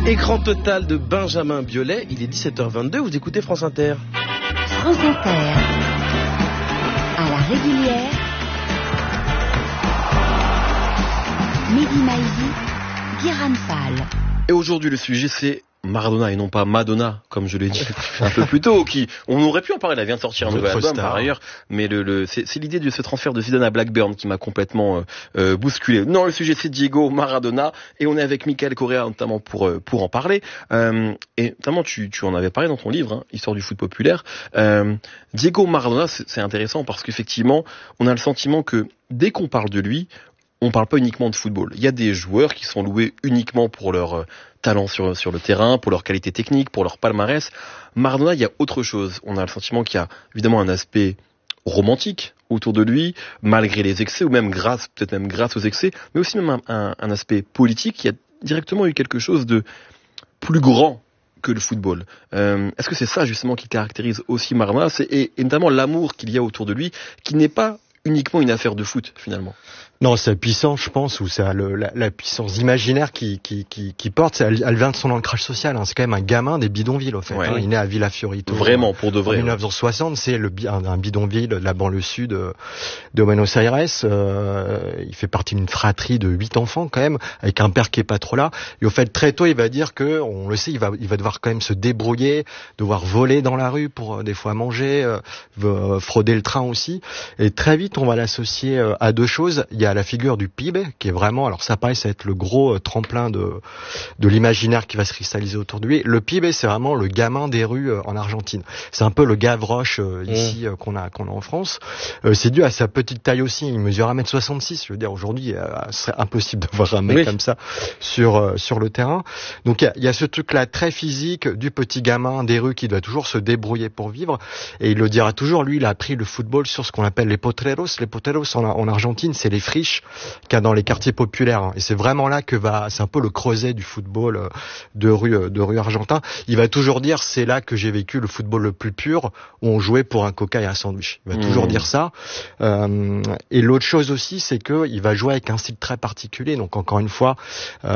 Écran total de Benjamin Biolay, il est 17h22, vous écoutez France Inter. France Inter, à la régulière, Mehdi Maizi, Guérin Fall. Et aujourd'hui le sujet c'est Maradona et non pas Madonna, comme je l'ai dit un peu plus tôt. On aurait pu en parler, elle vient de sortir un nouvel album par ailleurs, mais c'est l'idée de ce transfert de Zidane à Blackburn qui m'a complètement bousculé. Non, le sujet c'est Diego Maradona et on est avec Michael Correa notamment pour en parler. Et notamment tu en avais parlé dans ton livre, hein, Histoire du foot populaire. Diego Maradona, c'est intéressant parce qu'effectivement, on a le sentiment que dès qu'on parle de lui, on parle pas uniquement de football. Il y a des joueurs qui sont loués uniquement pour leur talent sur le terrain, pour leur qualité technique, pour leur palmarès. Maradona, il y a autre chose. On a le sentiment qu'il y a évidemment un aspect romantique autour de lui, malgré les excès, ou même peut-être même grâce aux excès, mais aussi même un aspect politique. Il y a directement eu quelque chose de plus grand que le football. Est-ce que c'est ça justement qui caractérise aussi Maradona, et notamment l'amour qu'il y a autour de lui, qui n'est pas uniquement une affaire de foot finalement? Non, c'est la puissance, je pense, ou c'est la puissance imaginaire qui porte. Elle vient de son ancrage social. Hein. C'est quand même un gamin des bidonvilles, au fait. Ouais. Hein. Il est né à Villa Fiorito. Vraiment, pour de vrai. En 1960, c'est un bidonville de la banlieue sud de Buenos Aires. Il fait partie d'une fratrie de 8 enfants, quand même, avec un père qui est pas trop là. Et au fait, très tôt, il va dire que, on le sait, il va devoir quand même se débrouiller, devoir voler dans la rue pour des fois manger, frauder le train aussi. Et très vite, on va l'associer à deux choses. Il y a la figure du pibe, qui est vraiment, alors ça paraît, ça va être le gros tremplin de l'imaginaire qui va se cristalliser autour de lui. Le pibe, c'est vraiment le gamin des rues en Argentine. C'est un peu le Gavroche ici qu'on a en France. C'est dû à sa petite taille aussi. Il mesure 1m66. Je veux dire, aujourd'hui, ce serait impossible de voir un mec comme ça sur le terrain. Donc il y a ce truc-là très physique du petit gamin des rues qui doit toujours se débrouiller pour vivre. Et il le dira toujours, lui, il a appris le football sur ce qu'on appelle les potreros. Les potreros en Argentine, c'est les friches qu'il y a dans les quartiers populaires. Et c'est vraiment là c'est un peu le creuset du football de rue argentin. Il va toujours dire, c'est là que j'ai vécu le football le plus pur, où on jouait pour un coca et un sandwich. Il va toujours dire ça. Et l'autre chose aussi, c'est que il va jouer avec un style très particulier. Donc encore une fois,